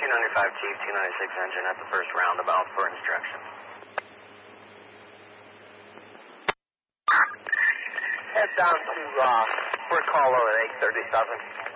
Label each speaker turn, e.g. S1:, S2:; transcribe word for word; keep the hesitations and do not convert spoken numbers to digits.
S1: two ninety-five Chief, two ninety-six engine at the first roundabout for instruction.
S2: Head down to uh, Fort Carlo at eight thirty-seven.